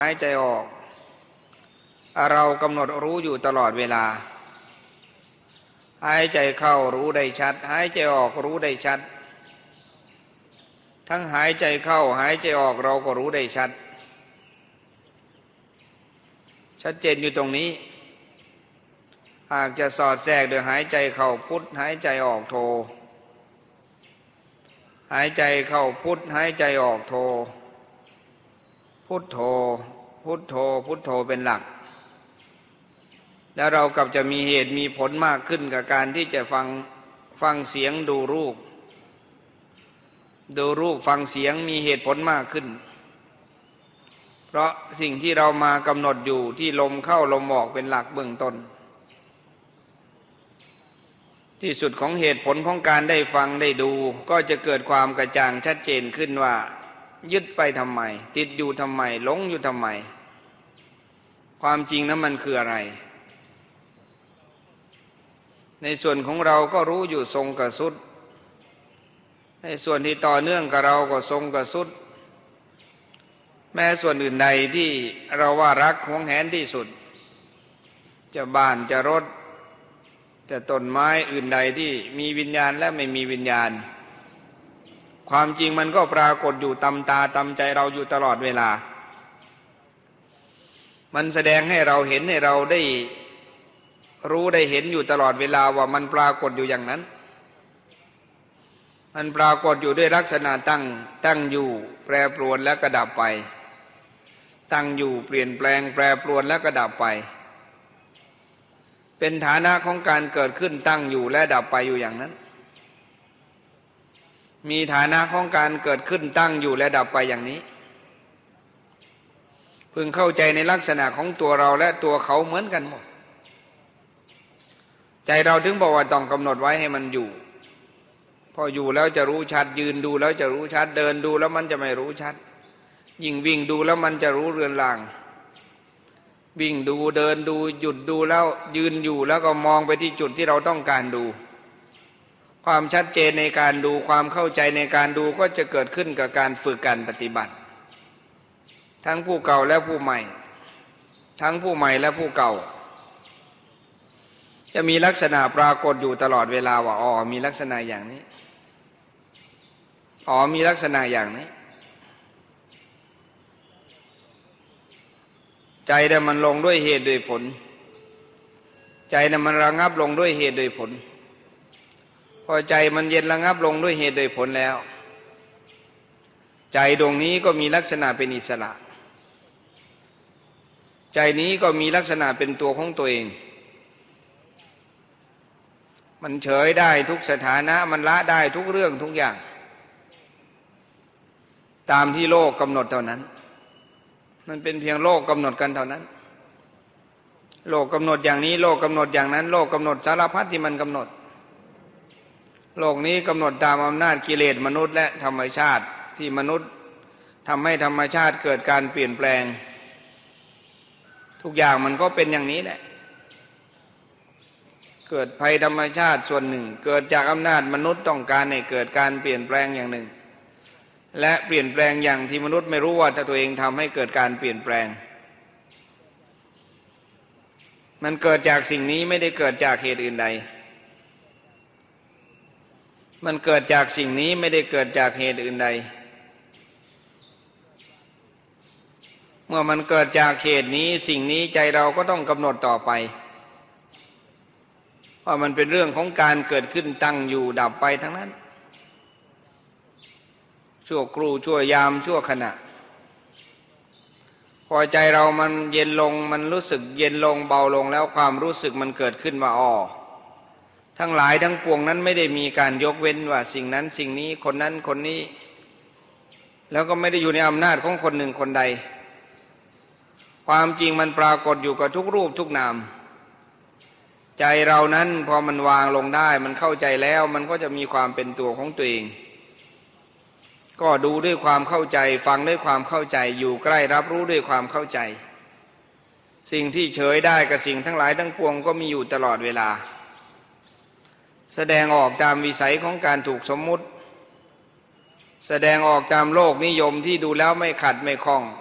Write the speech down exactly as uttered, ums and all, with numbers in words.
หายใจออกเรากำหนดรู้อยู่ตลอดเวลาหายใจเข้ารู้ได้ชัดหายใจออกรู้ได้ชัดทั้งหายใจเข้าหายใจออกเราก็รู้ได้ชัดชัดเจนอยู่ตรงนี้หากจะสอดแทรกโดยหายใจเข้าพุทหายใจออกโทหายใจเข้าพุทหายใจออกโทพุทโธพุทโธพุทโธเป็นหลักแล้วเรากับจะมีเหตุมีผลมากขึ้นกับการที่จะฟังฟังเสียงดูรูปดูรูปฟังเสียงมีเหตุผลมากขึ้นเพราะสิ่งที่เรามากำหนดอยู่ที่ลมเข้าลมออกเป็นหลักเบื้องต้นที่สุดของเหตุผลของการได้ฟังได้ดูก็จะเกิดความกระจ่างชัดเจนขึ้นว่ายึดไปทำไมติดอยู่ทำไมหลงอยู่ทำไมความจริงนั้นมันคืออะไรในส่วนของเราก็รู้อยู่ทรงกับสุดในส่วนที่ต่อเนื่องกับเราก็ทรงกับสุดแม้ส่วนอื่นใดที่เราว่ารักหวงแหนที่สุดจะบ้านจะรถจะต้นไม้อื่นใดที่มีวิญญาณและไม่มีวิญญาณความจริงมันก็ปรากฏอยู่ตำตาตำใจเราอยู่ตลอดเวลามันแสดงให้เราเห็นให้เราได้รู้ได้เห็นอยู่ตลอดเวลาว่ามันปรากฏอยู่อย่างนั้นมันปรากฏอยู่ด้วยลักษณะตั้งตั้งอยู่แปรปรวนแล้วก็ดับไปตั้งอยู่เปลี่ยนแปลงแปรปรวนแล้วก็ดับไปเป็นฐานะของการเกิดขึ้นตั้งอยู่และดับไปอยู่อย่างนั้นมีฐานะของการเกิดขึ้นตั้งอยู่และดับไปอย่างนี้พึงเข้าใจในลักษณะของตัวเราและตัวเขาเหมือนกันหมดใจเราถึงบอกว่าต้องกำหนดไว้ให้มันอยู่พออยู่แล้วจะรู้ชัดยืนดูแล้วจะรู้ชัดเดินดูแล้วมันจะไม่รู้ชัดยิ่งวิ่งดูแล้วมันจะรู้เรือนรางวิ่งดูเดินดูหยุดดูแล้วยืนอยู่แล้วก็มองไปที่จุดที่เราต้องการดูความชัดเจนในการดูความเข้าใจในการดูก็จะเกิดขึ้นกับการฝึกการปฏิบัติทั้งผู้เก่าและผู้ใหม่ทั้งผู้ใหม่และผู้เก่าจะมีลักษณะปรากฏอยู่ตลอดเวลาว่าอ๋อมีลักษณะอย่างนี้อ๋อมีลักษณะอย่างนี้ใจน่ะมันลงด้วยเหตุด้วยผลใจน่ะมันระงับลงด้วยเหตุด้วยผลพอใจมันเย็นระงับลงด้วยเหตุด้วยผลแล้วใจดวงนี้ก็มีลักษณะเป็นอิสระใจนี้ก็มีลักษณะเป็นตัวของตัวเองมันเฉยได้ทุกสถานะมันละได้ทุกเรื่องทุกอย่างตามที่โลกกำหนดเท่านั้นมันเป็นเพียงโลกกำหนดกันเท่านั้นโลกกำหนดอย่างนี้โลกกำหนดอย่างนั้นโลกกำหนดสารพัดที่มันกำหนดโลกนี้กำหนดตามอำนาจกิเลสมนุษย์และธรรมชาติที่มนุษย์ทำให้ธรรมชาติเกิดการเปลี่ยนแปลงทุกอย่างมันก็เป็นอย่างนี้แหละเกิดภัยธรรมชาติส่วนหนึ่งเกิดจากอำนาจมนุษย์ต้องการให้เกิดการเปลี่ยนแปลงอย่างหนึ่งและเปลี่ยนแปลงอย่างที่มนุษย์ไม่รู้ว่าถ้าตัวเองทำให้เกิดการเปลี่ยนแปลงมันเกิดจากสิ่งนี้ไม่ได้เกิดจากเหตุอื่นใดมันเกิดจากสิ่งนี้ไม่ได้เกิดจากเหตุอื่นใดเมื่อมันเกิดจากเหตุนี้สิ่งนี้ใจเราก็ต้องกำหนดต่อไปว่ามันเป็นเรื่องของการเกิดขึ้นตั้งอยู่ดับไปทั้งนั้นชั่วครู่ชั่วยามชั่วขณะพอใจเรามันเย็นลงมันรู้สึกเย็นลงเบาลงแล้วความรู้สึกมันเกิดขึ้นว่าอ๋อทั้งหลายทั้งปวงนั้นไม่ได้มีการยกเว้นว่าสิ่งนั้นสิ่งนี้คนนั้นคนนี้แล้วก็ไม่ได้อยู่ในอำนาจของคนหนึ่งคนใดความจริงมันปรากฏอยู่กับทุกรูปทุกนามใจเรานั้นพอมันวางลงได้มันเข้าใจแล้วมันก็จะมีความเป็นตัวของตัวเองก็ดูด้วยความเข้าใจฟังด้วยความเข้าใจอยู่ใกล้รับรู้ด้วยความเข้าใจสิ่งที่เฉยได้กับสิ่งทั้งหลายทั้งปวงก็มีอยู่ตลอดเวลาแสดงออกตามวิสัยของการถูกสมมุติแสดงออกตามโลกนิยมที่ดูแล้วไม่ขัดไม่ข้อง